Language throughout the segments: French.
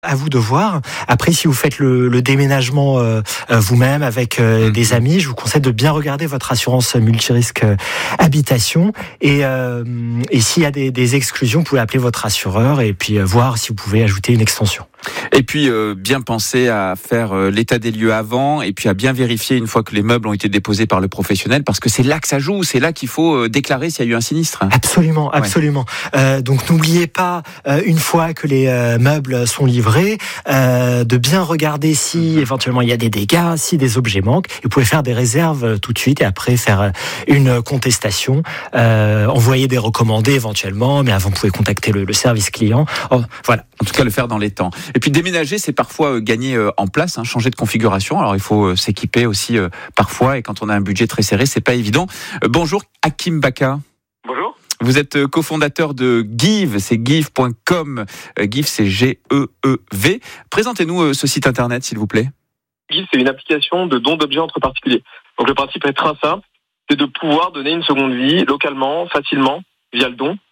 À vous de voir. Après, si vous faites le déménagement vous-même avec des amis, je vous conseille de bien regarder votre assurance multirisque habitation et s'il y a des exclusions, vous pouvez appeler votre assureur et puis voir si vous pouvez ajouter une extension. Et puis bien penser à faire l'état des lieux avant et puis à bien vérifier une fois que les meubles ont été déposés par le professionnel, parce que c'est là que ça joue, c'est là qu'il faut déclarer s'il y a eu un sinistre. Absolument. Donc n'oubliez pas, une fois que les meubles sont livrés, de bien regarder si éventuellement il y a des dégâts, si des objets manquent. Vous pouvez faire des réserves tout de suite et après faire une contestation, envoyer des recommandés éventuellement, mais avant vous pouvez contacter le service client. Voilà. En tout cas, le faire dans les temps. Et puis déménager, c'est parfois gagner en place, changer de configuration. Alors il faut s'équiper aussi parfois, et quand on a un budget très serré, c'est pas évident. Bonjour Hakim Baka. Bonjour. Vous êtes cofondateur de Give, c'est give.com. Give, c'est G-E-E-V. Présentez-nous ce site internet, s'il vous plaît. Give, c'est une application de don d'objets entre particuliers. Donc le principe est très simple, c'est de pouvoir donner une seconde vie localement, facilement, via le don.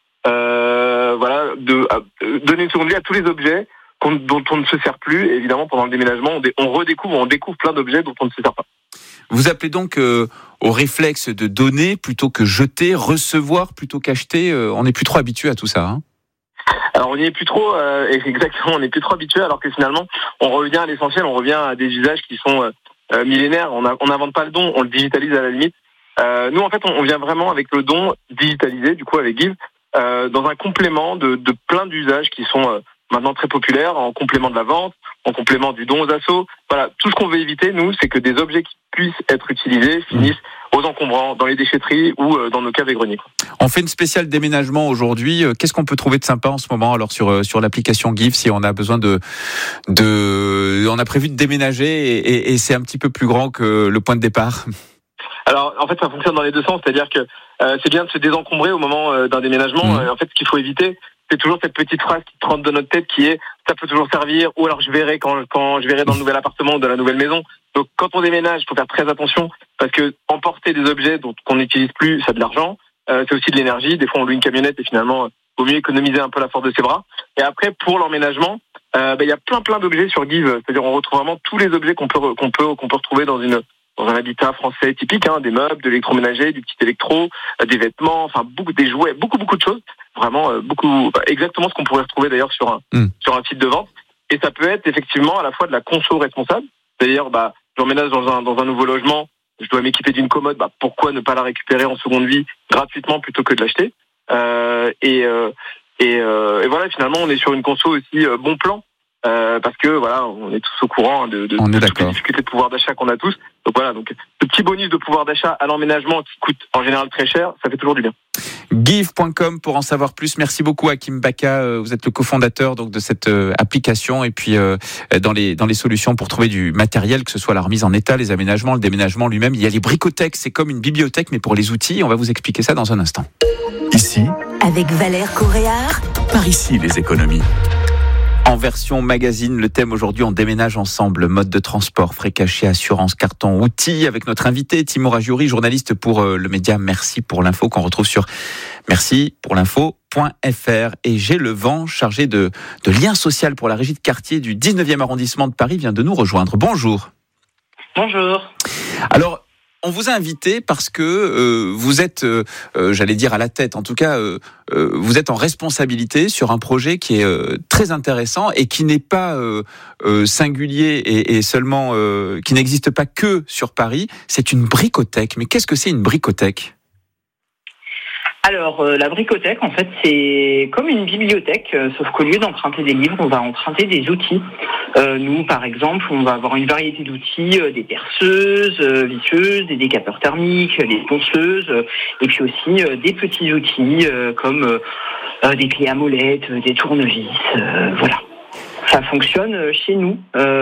Donner une seconde vie à tous les objets dont on ne se sert plus. Et évidemment, pendant le déménagement, on découvre plein d'objets dont on ne se sert pas. Vous appelez donc au réflexe de donner plutôt que jeter, recevoir plutôt qu'acheter. On n'est plus trop habitué à tout ça. Alors on n'y est plus trop, exactement, on n'est plus trop habitué, alors que finalement, on revient à l'essentiel, on revient à des usages qui sont millénaires. On n'invente pas le don, on le digitalise à la limite. Nous, en fait, on vient vraiment avec le don digitalisé, du coup, avec Give, dans un complément de plein d'usages qui sont maintenant très populaires, en complément de la vente, en complément du don aux assos. Voilà, tout ce qu'on veut éviter, nous, c'est que des objets qui puissent être utilisés finissent aux encombrants, dans les déchetteries ou dans nos caves et greniers. On fait une spéciale déménagement aujourd'hui. Qu'est-ce qu'on peut trouver de sympa en ce moment alors sur l'application Give, si on a besoin on a prévu de déménager et c'est un petit peu plus grand que le point de départ? Alors, en fait, ça fonctionne dans les deux sens, c'est-à-dire que c'est bien de se désencombrer au moment d'un déménagement. En fait, ce qu'il faut éviter, c'est toujours cette petite phrase qui rentre dans notre tête qui est « ça peut toujours servir » ou alors « je verrai quand je verrai dans le nouvel appartement ou dans la nouvelle maison ». Donc, quand on déménage, il faut faire très attention parce que emporter des objets qu'on n'utilise plus, ça a de l'argent. C'est aussi de l'énergie. Des fois, on loue une camionnette et finalement, il vaut mieux économiser un peu la force de ses bras. Et après, pour l'emménagement, il y a plein d'objets sur Give. C'est-à-dire, on retrouve vraiment tous les objets qu'on peut retrouver dans un habitat français typique, des meubles, de l'électroménager, du petit électro, des vêtements, enfin des jouets, beaucoup de choses, vraiment exactement ce qu'on pourrait retrouver d'ailleurs sur un site de vente. Et ça peut être effectivement à la fois de la conso responsable, c'est-à-dire j'emménage dans un nouveau logement, je dois m'équiper d'une commode, pourquoi ne pas la récupérer en seconde vie gratuitement plutôt que de l'acheter. Et voilà, finalement on est sur une conso aussi bon plan. Parce que voilà, on est tous au courant de toutes les difficultés de pouvoir d'achat qu'on a tous. Donc voilà, donc ce petit bonus de pouvoir d'achat à l'emménagement qui coûte en général très cher, ça fait toujours du bien. Give.com pour en savoir plus. Merci beaucoup Hakim Baka, vous êtes le cofondateur donc de cette application et puis dans les solutions pour trouver du matériel, que ce soit la remise en état, les aménagements, le déménagement lui-même. Il y a les bricothèques, c'est comme une bibliothèque mais pour les outils. On va vous expliquer ça dans un instant. Ici, avec Valère Coréard. Par ici les économies. En version magazine, le thème aujourd'hui, on déménage ensemble. Mode de transport, frais cachés, assurance, carton, outils. Avec notre invité, Timur Ajouri, journaliste pour le média Merci pour l'info, qu'on retrouve sur mercipourlinfo.fr. Et J'ai le vent, chargé de lien social pour la régie de quartier du 19e arrondissement de Paris, vient de nous rejoindre. Bonjour. Bonjour. Alors, on vous a invité parce que vous êtes, j'allais dire à la tête, en tout cas, vous êtes en responsabilité sur un projet qui est très intéressant et qui n'est pas singulier et seulement, qui n'existe pas que sur Paris. C'est une bricothèque. Mais qu'est-ce que c'est une bricothèque ? Alors, la bricothèque, en fait, c'est comme une bibliothèque, sauf qu'au lieu d'emprunter des livres, on va emprunter des outils. Nous, par exemple, on va avoir une variété d'outils, des perceuses, visseuses, des décapeurs thermiques, des ponceuses, et puis aussi des petits outils comme des clés à molette, des tournevis, voilà. Ça fonctionne chez nous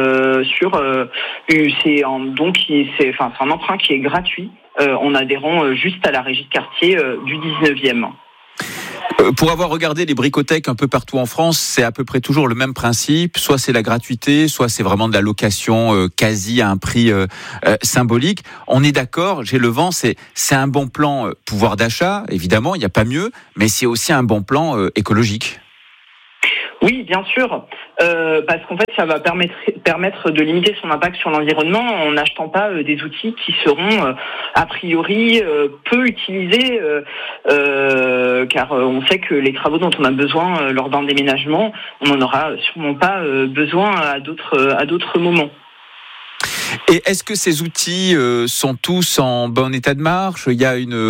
c'est un emprunt qui est gratuit. En adhérant juste à la régie de quartier du 19e. Pour avoir regardé les bricothèques un peu partout en France, c'est à peu près toujours le même principe. Soit c'est la gratuité, soit c'est vraiment de la location quasi à un prix symbolique. On est d'accord, J'ai le vent, c'est un bon plan pouvoir d'achat, évidemment, il n'y a pas mieux, mais c'est aussi un bon plan écologique. Oui, bien sûr, parce qu'en fait, ça va permettre de limiter son impact sur l'environnement en n'achetant pas des outils qui seront a priori peu utilisés, car on sait que les travaux dont on a besoin lors d'un déménagement, on n'en aura sûrement pas besoin à d'autres moments. Et est-ce que ces outils sont tous en bon état de marche ? Il y a une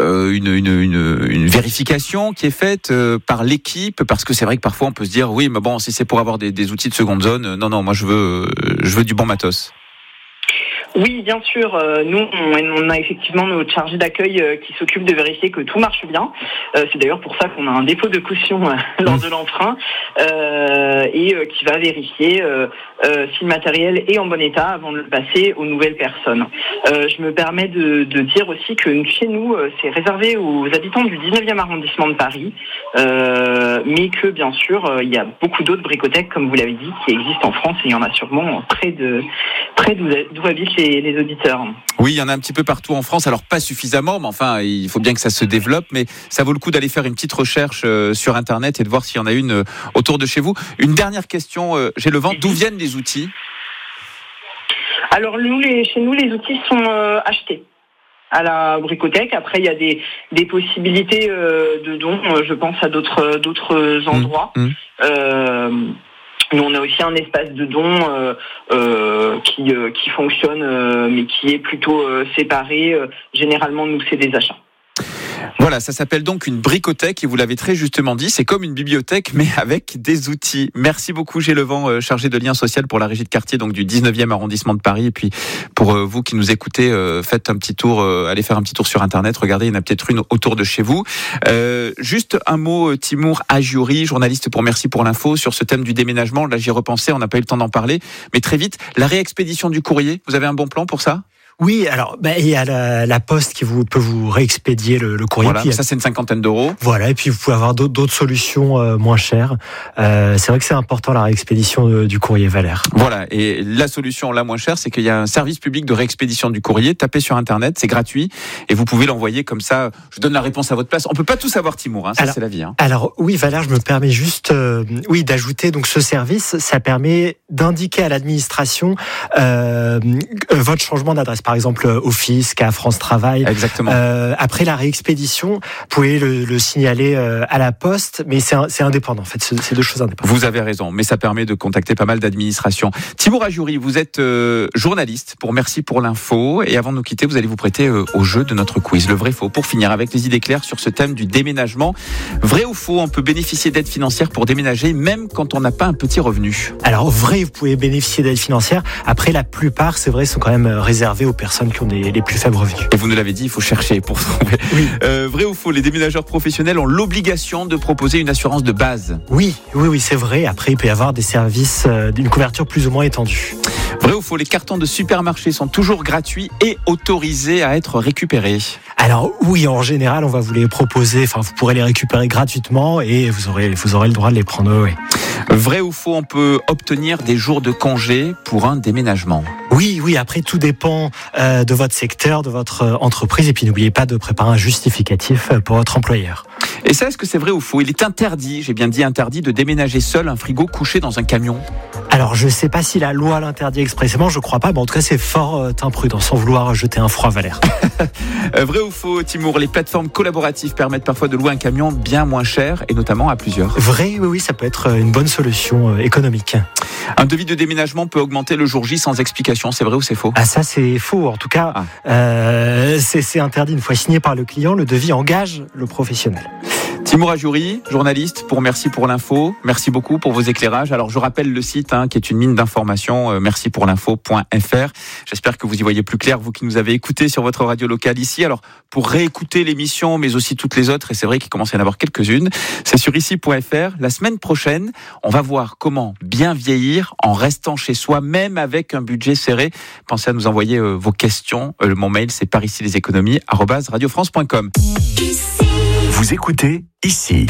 vérification qui est faite par l'équipe, parce que c'est vrai que parfois on peut se dire oui, mais bon, si c'est pour avoir des outils de seconde zone, non, moi je veux du bon matos. Oui, bien sûr. Nous, on a effectivement notre chargé d'accueil qui s'occupe de vérifier que tout marche bien. C'est d'ailleurs pour ça qu'on a un dépôt de caution lors de l'emprunt et qui va vérifier si le matériel est en bon état avant de le passer aux nouvelles personnes. Je me permets de dire aussi que chez nous, c'est réservé aux habitants du 19e arrondissement de Paris, mais que bien sûr, il y a beaucoup d'autres bricothèques, comme vous l'avez dit, qui existent en France, et il y en a sûrement près d'où habitent les auditeurs. Oui, il y en a un petit peu partout en France, alors pas suffisamment, mais enfin, il faut bien que ça se développe, mais ça vaut le coup d'aller faire une petite recherche sur Internet et de voir s'il y en a une autour de chez vous. Une dernière question, j'ai le vent, d'où viennent les outils ? Alors, chez nous, les outils sont achetés à la bricothèque. Après, il y a des possibilités de dons, je pense à d'autres endroits. Nous, on a aussi un espace de dons qui fonctionne, mais qui est plutôt séparé. Généralement, nous, c'est des achats. Voilà, ça s'appelle donc une bricothèque et vous l'avez très justement dit, c'est comme une bibliothèque mais avec des outils. Merci beaucoup Gilles Levent, chargé de lien social pour la régie de quartier donc du 19e arrondissement de Paris. Et puis pour vous qui nous écoutez, faites un petit tour, allez faire un petit tour sur Internet, regardez, il y en a peut-être une autour de chez vous. Juste un mot, Timour Ajouri, journaliste pour Merci pour l'info, sur ce thème du déménagement. Là j'y repensais, on n'a pas eu le temps d'en parler, mais très vite, la réexpédition du courrier, vous avez un bon plan pour ça ? Oui, alors il y a la Poste qui peut vous réexpédier le courrier. Voilà, ça c'est une 50aine d'euros. Voilà, et puis vous pouvez avoir d'autres solutions moins chères. C'est vrai que c'est important la réexpédition du courrier, Valère. Voilà, et la solution la moins chère, c'est qu'il y a un service public de réexpédition du courrier. Tapez sur Internet, c'est gratuit et vous pouvez l'envoyer comme ça. Je donne la réponse à votre place. On peut pas tout savoir, Timour, ça c'est la vie. Alors oui, Valère, je me permets juste d'ajouter donc ce service. Ça permet d'indiquer à l'administration votre changement d'adresse. Par exemple, au fisc, à France Travail. Exactement. Après la réexpédition, vous pouvez le signaler à la Poste, mais c'est indépendant. En fait, c'est deux choses indépendantes. Vous avez raison, mais ça permet de contacter pas mal d'administrations. Timour Ajouri, vous êtes journaliste pour Merci pour l'info. Et avant de nous quitter, vous allez vous prêter au jeu de notre quiz, le vrai-faux, pour finir avec les idées claires sur ce thème du déménagement. Vrai ou faux, on peut bénéficier d'aides financières pour déménager, même quand on n'a pas un petit revenu. Alors vrai, vous pouvez bénéficier d'aides financières. Après, la plupart, c'est vrai, sont quand même réservées aux personnes qui ont les plus faibles revenus. Et vous nous l'avez dit, il faut chercher pour trouver. Oui. Vrai ou faux, les déménageurs professionnels ont l'obligation de proposer une assurance de base. Oui, c'est vrai. Après, il peut y avoir des services d'une couverture plus ou moins étendue. Vrai ou faux, les cartons de supermarché sont toujours gratuits et autorisés à être récupérés. Alors oui, en général, on va vous les proposer, vous pourrez les récupérer gratuitement et vous aurez le droit de les prendre. Oui. Vrai ou faux, on peut obtenir des jours de congé pour un déménagement. Oui, après tout dépend de votre secteur, de votre entreprise, et puis n'oubliez pas de préparer un justificatif pour votre employeur. Et ça, est-ce que c'est vrai ou faux ? Il est interdit, j'ai bien dit interdit, de déménager seul un frigo couché dans un camion. Alors, je ne sais pas si la loi l'interdit expressément, je ne crois pas, mais en tout cas, c'est fort imprudent, sans vouloir jeter un froid, Valère. Vrai ou faux, Timour, les plateformes collaboratives permettent parfois de louer un camion bien moins cher, et notamment à plusieurs. Vrai, oui, ça peut être une bonne solution économique. Un devis de déménagement peut augmenter le jour J sans explication, c'est vrai ou c'est faux ? Ah, ça c'est faux, en tout cas, c'est interdit. Une fois signé par le client, le devis engage le professionnel. Timour Ajouri, journaliste pour Merci pour l'info. Merci beaucoup pour vos éclairages. Alors je rappelle le site qui est une mine d'informations, mercipourlinfo.fr. J'espère que vous y voyez plus clair, vous qui nous avez écoutés sur votre radio locale ici. Alors pour réécouter l'émission, mais aussi toutes les autres, et c'est vrai qu'il commence à y en avoir quelques-unes, c'est sur ici.fr. La semaine prochaine, on va voir comment bien vieillir en restant chez soi, même avec un budget serré. Pensez à nous envoyer vos questions. Mon mail, c'est paricileséconomies@radiofrance.com. Vous écoutez Ici.